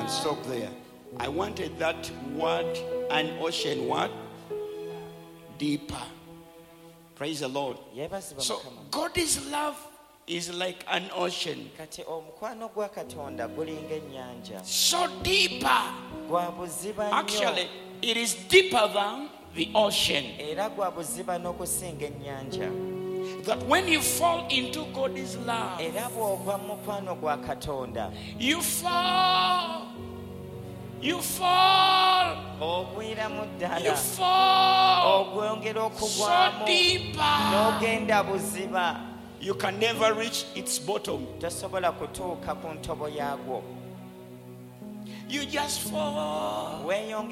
can stop there. I wanted that word, an ocean word, deeper. Praise the Lord. So God's love is like an ocean. So deeper. Actually, it is deeper than the ocean. That when you fall into God's love, you fall. You fall. You fall. So deeper. You can never reach its bottom. You just fall.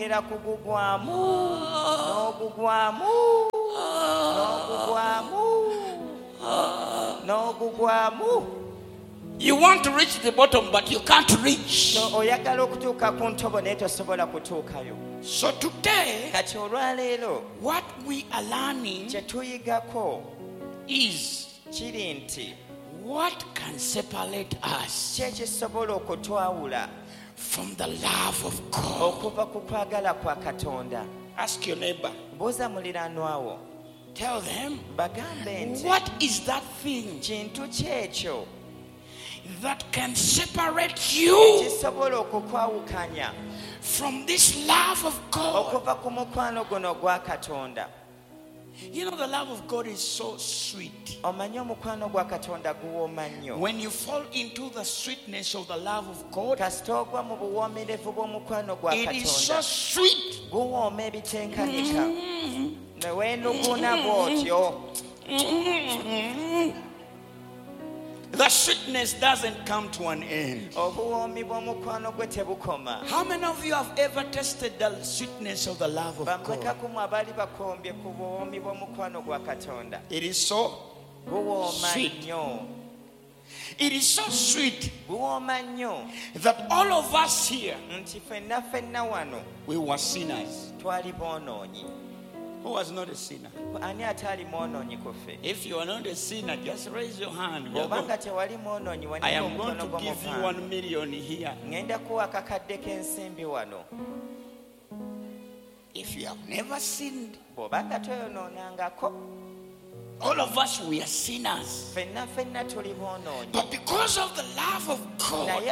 You want to reach the bottom, but you can't reach. So today, what we are learning is what can separate us from the love of God. Ask your neighbor. Tell them, what is that thing that can separate you from this love of God? You know, the love of God is so sweet. When you fall into the sweetness of the love of God, it is so sweet. The sweetness doesn't come to an end. How many of you have ever tasted the sweetness of the love of God? It is so sweet. It is so sweet that all of us here, we were sinners. Who was not a sinner? If you are not a sinner, just raise your hand. I am going to give you 1 million here. If you have never sinned, all of us, we are sinners. But because of the love of God,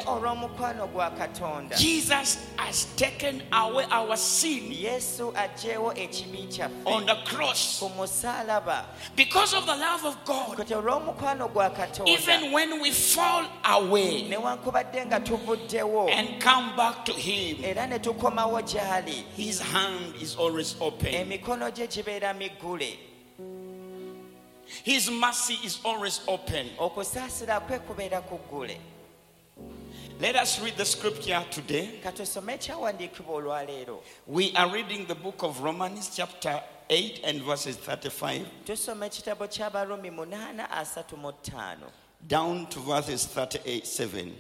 Jesus has taken away our sin on the cross. Because of the love of God, even when we fall away and come back to Him, His hand is always open. His mercy is always open. Let us read the scripture today. We are reading the book of Romans chapter 8 and verses 35 down to verses 37.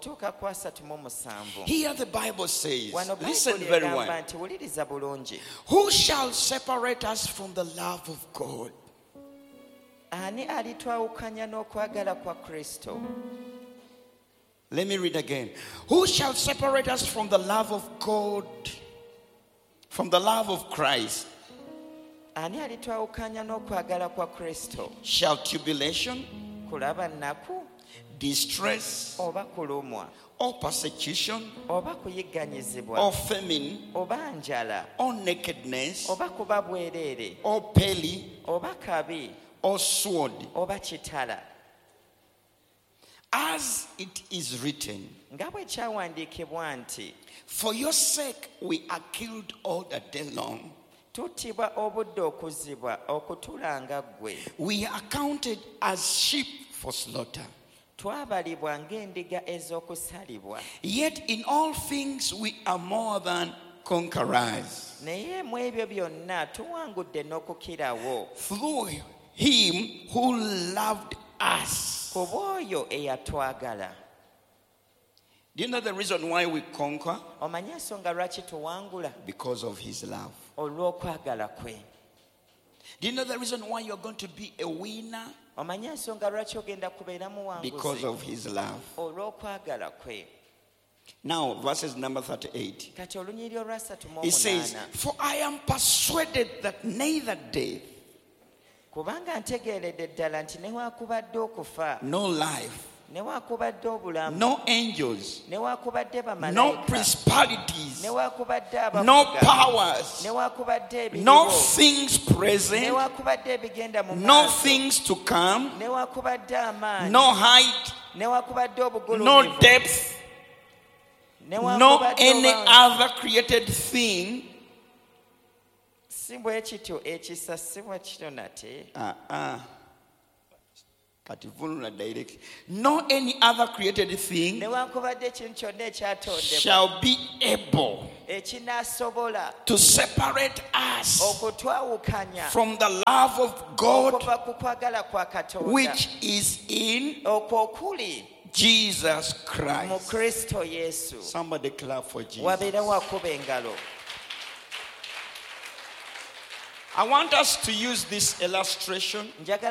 Here the Bible says, listen very well, who shall separate us from the love of God? Let me read again. Who shall separate us from the love of God, from the love of Christ? Shall tribulation, distress, or persecution, or famine, or nakedness, or peril, or sword? As it is written, for your sake we are killed all the day long. We are counted as sheep for slaughter. Yet in all things we are more than conquerors through Him who loved us. Do you know the reason why we conquer? Because of His love. Do you know the reason why you're going to be a winner? Because of His love. Now, verses number 38. He says, for I am persuaded that neither death, no life, no angels, no principalities, no powers, no things present, no things to come, no height, no depth, no any other created thing. No any other created thing shall be able to separate us from the love of God which is in Jesus Christ. Somebody clap for Jesus. I want us to use this illustration.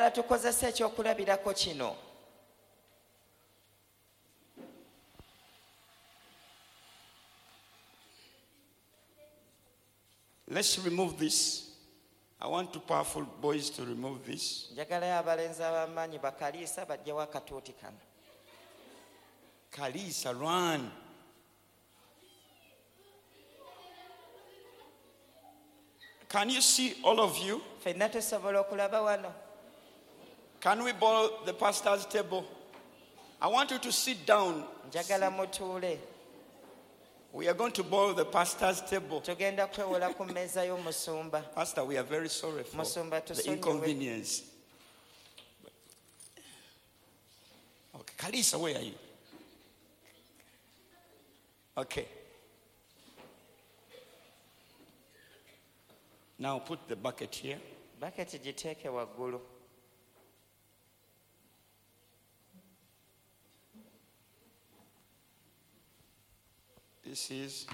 Let's remove this. I want two powerful boys to remove this. Kalisa, run. Can you see all of you? Can we borrow the pastor's table? I want you to sit down. We are going to borrow the pastor's table. Pastor, we are very sorry for the inconvenience. Okay, Kalisa, where are you? Okay. Now put the bucket here. This is.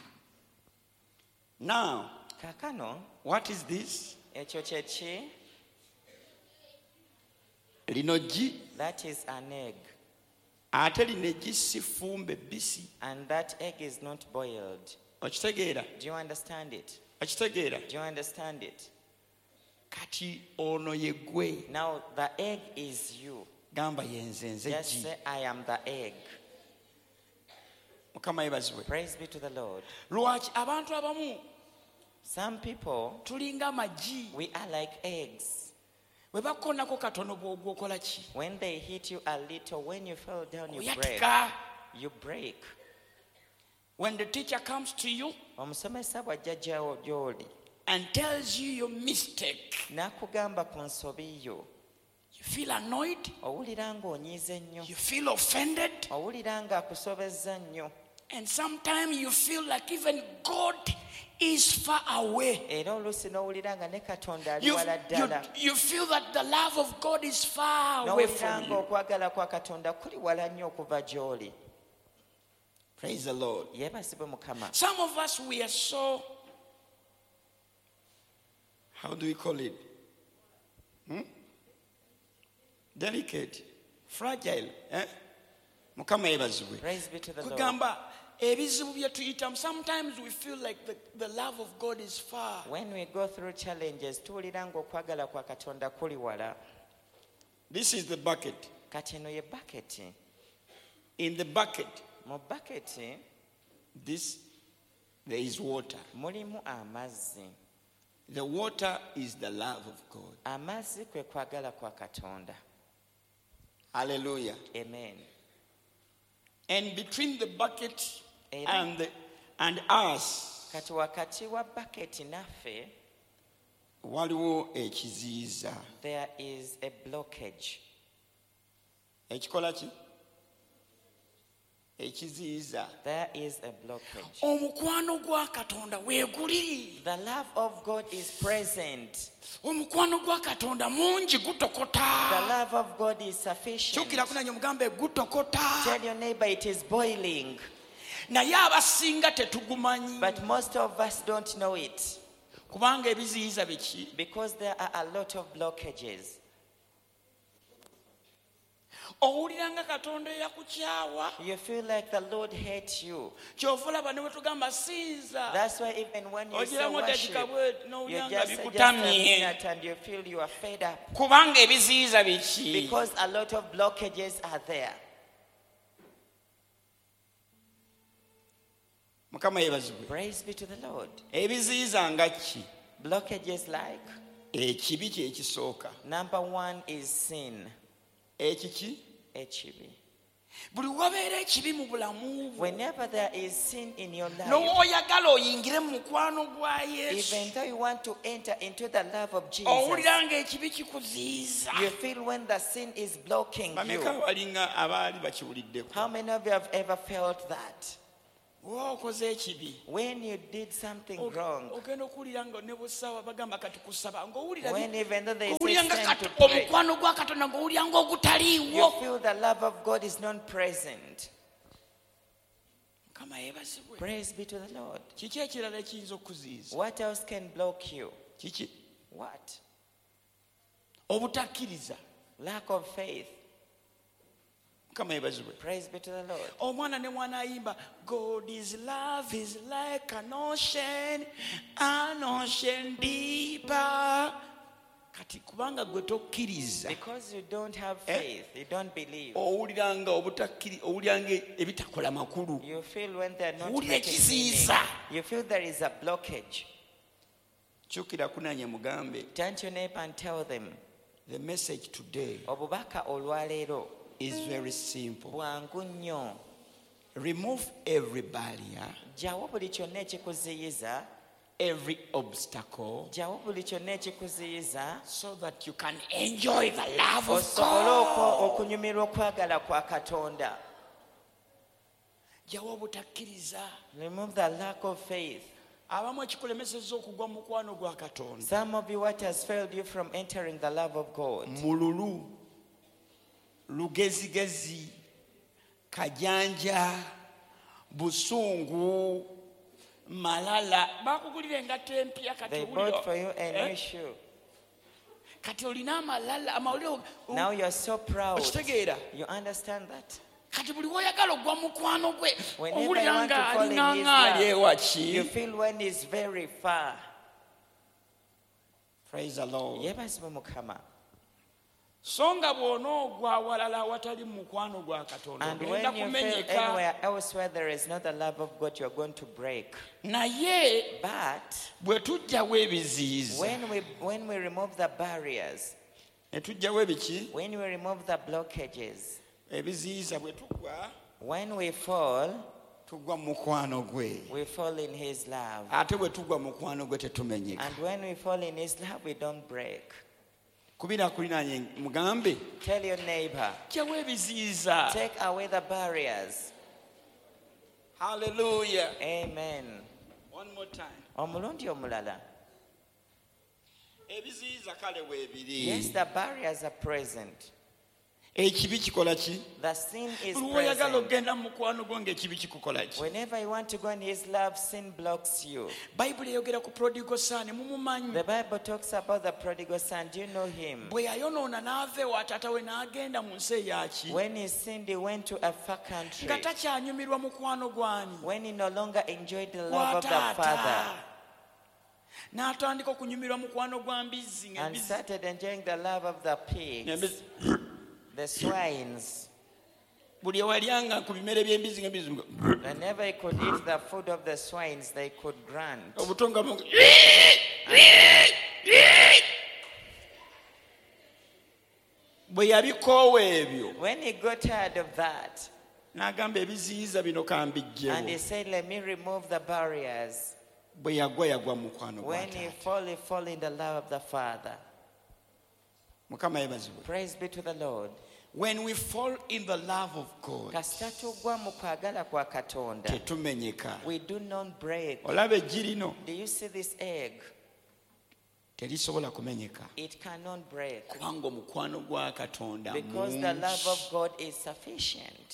Now, what is this? Linoji. That is an egg. And that egg is not boiled. Do you understand it? Do you understand it? Now the egg is you. Just say, I am the egg. Praise be to the Lord. Some people, we are like eggs. When they hit you a little, when you fall down, you break. You break. When the teacher comes to you and tells you your mistake, you feel annoyed, you feel offended, and sometimes you feel like even God is far away. You feel that the love of God is far away from you. Praise the Lord. Some of us, we are so, how do we call it? Delicate, fragile. Praise be to the Lord. Sometimes we feel like the love of God is far. When we go through challenges, this is the bucket. In the bucket, there is water. The water is the love of God. Hallelujah. Amen. And between the bucket and us, there is a blockage. There is a blockage. The love of God is present. The love of God is sufficient. Tell your neighbor it is boiling. But most of us don't know it. Because there are a lot of blockages. You feel like the Lord hates you. That's why even when you say worship, you just a minute and you feel you are fed up. Because a lot of blockages are there. Praise be to the Lord. Blockages like number one is sin. Whenever there is sin in your life, even though you want to enter into the love of Jesus, you feel when the sin is blocking you. How many of you have ever felt that? When you did something wrong, when even though there is time to pray, you feel the love of God is not present. Praise be to the Lord. What else can block you? What? Lack of faith. Praise be to the Lord. God is love is like an ocean deeper. Because you don't have faith, you don't believe. You feel when they're not making meaning. You feel there is a blockage. Turn to your neighbor and tell them, the message today is very simple. Remove every barrier, every obstacle, so that you can enjoy the love of God. Remove the lack of faith. Some of you, what has failed you from entering the love of God? Lugezigezi, Kajanja, Busungu, Malala. They bought for you a new shoe. Now you're so proud. You understand that? Whenever you want to fall in his love, you feel when he's very far. Praise the Lord. And when you feel anywhere else where there is not the love of God, you're going to break. But when we remove the barriers, when we remove the blockages, when we fall, we fall in his love. And when we fall in his love, we don't break. Tell your neighbor, take away the barriers. Hallelujah. Amen. One more time. Yes, the barriers are present. The sin is present. Whenever you want to go in his love, sin blocks you. The Bible talks about the prodigal son. Do you know him? When he sinned, he went to a far country. When he no longer enjoyed the love of the Father, and started enjoying the love of the pigs, the swines. Whenever he could eat the food of the swines, they could grunt. When he got tired of that, and he said, let me remove the barriers. When he fall in the love of the Father. Praise be to the Lord. When we fall in the love of God, we do not break. Do you see this egg? It cannot break. Because the love of God is sufficient.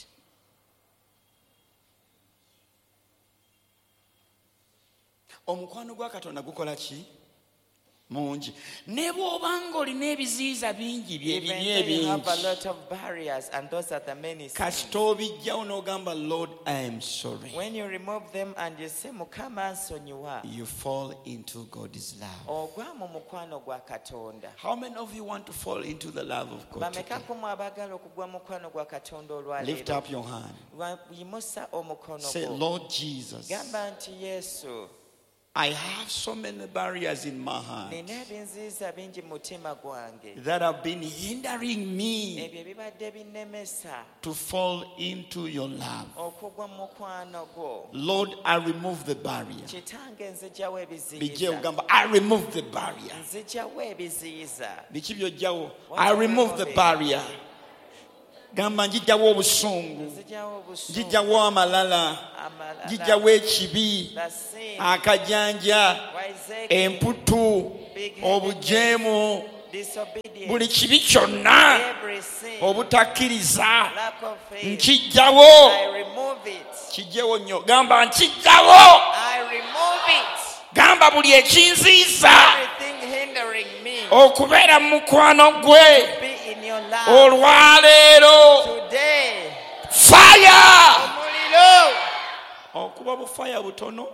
mungi ne bw'obanga olina ebiziyiza bingi even though you have a lot of barriers and those are the many kasita obijjawo n'ogamba Lord I am sorry, when you remove them and you say Mukama nsonyiwa, you fall into God's love. ogwa mu mukwano gwa Katonda. How many of you want to fall into the love of God today? Bameka kumwe abagala okugwa mu mukwano gwa Katonda olwaleero? Lift up your hand. Yimusa omukono Say, gwo. Lord Jesus, Gamba nti Yesu, I have so many barriers in my heart nina ebinziiza bingi mu mutima gwange that have been hindering me ebyo ebibadde binnemesa to fall into your love. okugwa mu mukwano gwo. Lord, I remove the barrier. Kitange nzigyawo Bijje ebiziyiza. ogamba, I remove the barrier. Nzigyawo ebiziyiza. Biki by'ojjawo? I remove the barrier. Gamba njijjawo obusungu, Nzigyawo obusungu, njijjawo amalala, amalala, njijjawo ekibi, the sin, akajanja, wiseacre, emputu, obujeemu, disobedience, buli kibi kyonna, every sin, obutakkiriza, lack of faith. nkijjawo. I remove it. Kijjewo nnyo. Gamba nkijjawo. I remove it. Gamba buli ekinziiza Everything hindering me okubeera mu mukwano gwe be in your love. olwaleero. Today, Fire! omuliro. Okuba bufaya butono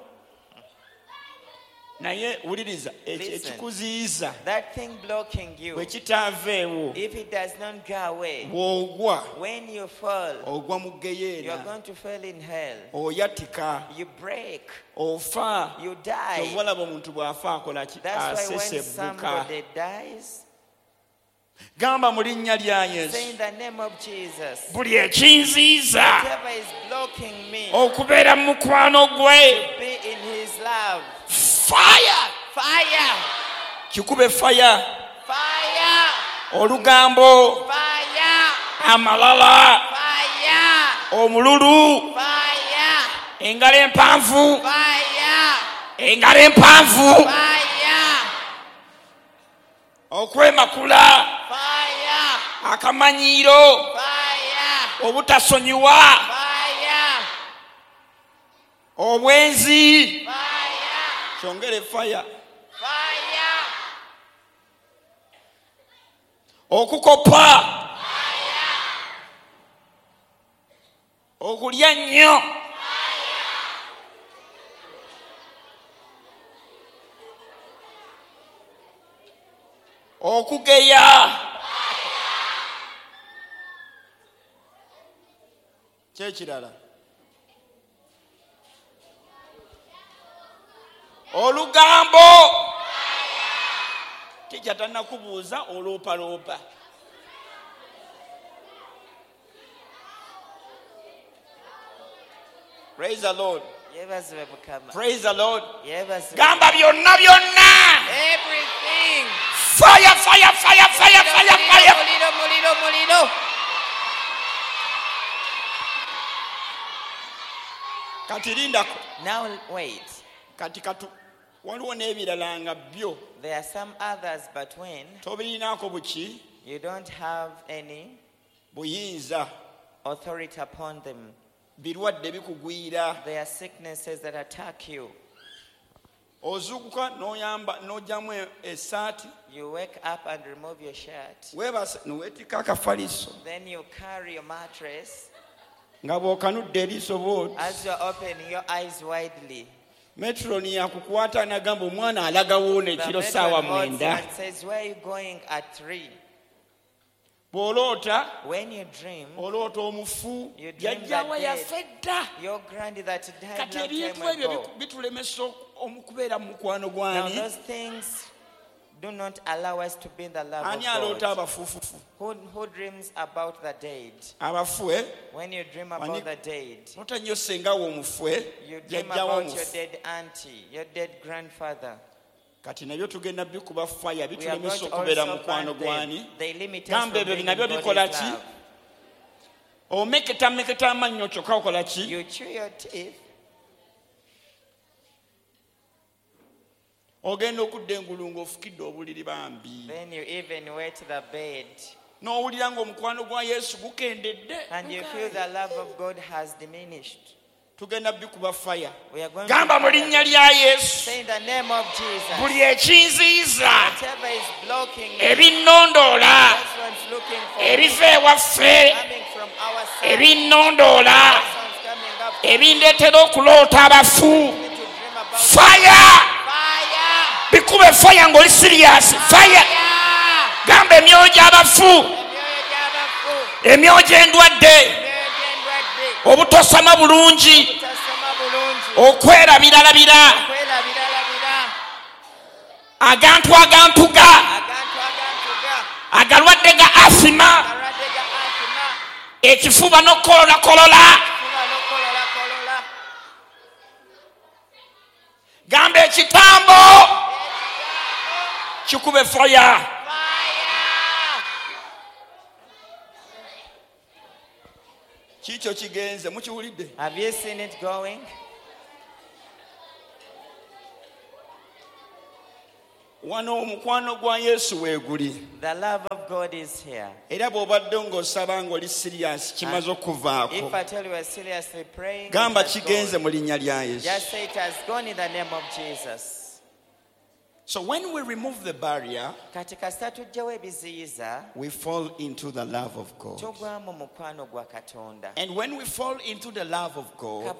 naye wuliriza Listen. ekikuziyiza That thing blocking you, bwe kitaaveewo if it does not go away, bw'ogwa when you fall, ogwa mu you are geyeena, going to fall in hell. oyatika, You break, ofa. you die. Obalaba omuntu bw'afa akola ki? That's why when Asesebbuka. somebody dies, Gamba mu linnya lya Yesu, say in the name of Jesus, buli ekinziiza whatever is blocking me okubeera mu mukwano gwe, to be in his love, fire! fire, Kikube fire. fire, Olugambo, fire, amalala, fire, omululu, fire, engalo empanvu, fire, engalo empanvu, fire, okwemakula, fire, akamanyiiro, fire, obutasonyiwa, fire, obwenzi. fire, Kyongere fire. fire, Okukopa, okulya nnyo, okugeya, kyekirala, olugambo, tijja tannakubuuza oloopaloopa. Praise the Lord. Yebazibwe Mukama. Praise the Lord. Yebazibwe. Gamba byonna byonna. Everything. Fire, fire, fire, fire, fire, fire. Muliro, muliro, muliro. Kati lindako. Now wait. Kati waliwo n'ebirala nga byo. There are some others, but when Tobirinaako buki you don't have any buyinza. authority upon them, Birwadde bikugwira. there are sicknesses that attack you. Ozuukuka n'ojjamu essaati. You wake up and remove your shirt. Weebase n'oweetika akafaliso. Then you carry your mattress. Nga bw'okanudde eriiso bw'oti. As you are opening your eyes widely, Metroni yakukwata n'agamba omwana alagawo the n'ekiro matron ssaawa holds mwenda. and says, "Where are you going at 3?" Bw'oloota, When you dream, oloota omufu. You dream Jjajjaawe that yafa edda. your granny that died Kati long ebintu time ebyo ago. bitulemesa okubeera mu mukwano Now gwani. those things do not allow us to be in the love Ani of aloota God. abafuufufu? Who dreams about the dead? Abafu, When you dream about the dead, Lota nnyo sengawo omufu, you dream jjajjaawo about your omufu. dead auntie, your dead grandfather. Kati nabyo tugenda bikuba fire, We are bitulemesa going to okubeera mu also mukwano burn gwani. them. They limit us Gamba from ebyo being nabyo in bikola God's ki? love. Omeketa amannyo kyokka okola ki? You chew your teeth. Ogenda okudda engulu ng'ofukidde obuliri bambi. Then you even wet the bed. N'owulira ng'omukwano gwa Yesu gukendedde. And you feel the love of God has diminished. tugenda bikuba fire. Gamba mu linnya lya Yesu. Say in the name of Jesus. Buli ekinziiza. Whatever is blocking me. Ebinnondoola. Ebiva ewaffe. Ebinnondoola. Ebindeetera okuloota abafu. Fire. Bikube fire ng'oli serious. Fire. Gamba emyoyo gy'abafu. Emyoyo endwadde. Obutosama bulungi. Okwerabiralabira. Agantuga. Agalwadde ga asima. Ekifuba n'okukolola. Gamba ekitambo. Kikube fire. Kicho kigenze mukiwulidde? Have you seen it going? Wano omukwano gwa Yesu weeguli. The love of God is here. Era bw'obadde ng'osaba ng'oli serious kimaze okuvaako. If I tell you are seriously praying, gamba kigenze mu linnya lya Yesu. Just say it has gone in the name of Jesus. So when we remove the barrier, we fall into the love of God. And when we fall into the love of God,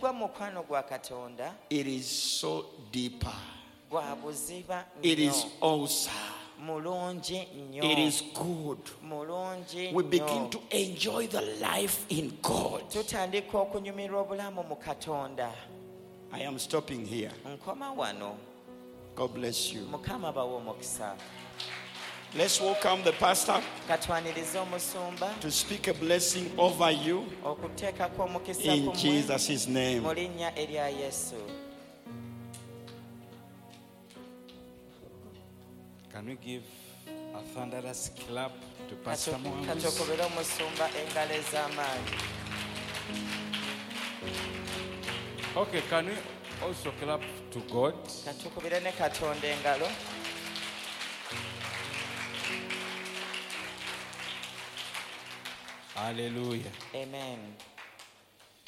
it is so deeper. It is awesome. It is good. We begin to enjoy the life in God. I am stopping here. God bless you. Let's welcome the pastor to speak a blessing over you in Jesus' name. Can we give a thunderous clap to Pastor Mohammed? Okay, can we also clap to God? Hallelujah. Amen.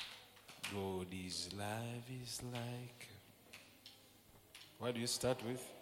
God is love is like. What do you start with?